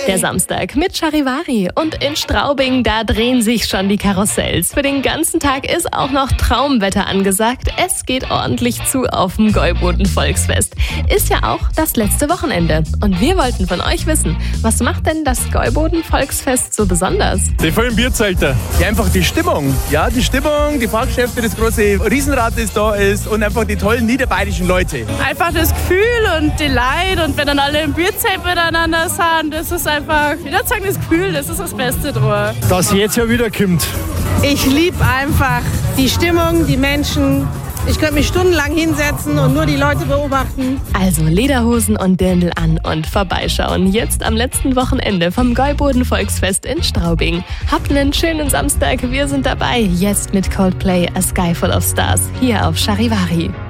Der Samstag mit Charivari und in Straubing, da drehen sich schon die Karussells. Für den ganzen Tag ist auch noch Traumwetter angesagt. Es geht ordentlich zu auf dem Gäuboden Volksfest. Ist ja auch das letzte Wochenende. Und wir wollten von euch wissen, was macht denn das Gäuboden Volksfest so besonders? Die vollen Bierzelter. Ja, einfach die Stimmung. Ja, die Stimmung, die Fahrgeschäfte, das große Riesenrad, das da ist und einfach die tollen niederbayerischen Leute. Einfach das Gefühl und die Leute und wenn dann alle im Bierzelt miteinander sind, das ist einfach, ich würde sagen, das Gefühl, das ist das Beste dran. Dass jetzt ja wieder kommt. Ich liebe einfach die Stimmung, die Menschen. Ich könnte mich stundenlang hinsetzen und nur die Leute beobachten. Also Lederhosen und Dirndl an und vorbeischauen. Jetzt am letzten Wochenende vom Gäuboden Volksfest in Straubing. Habt einen schönen Samstag, wir sind dabei. Jetzt mit Coldplay, A Sky Full of Stars, hier auf Charivari.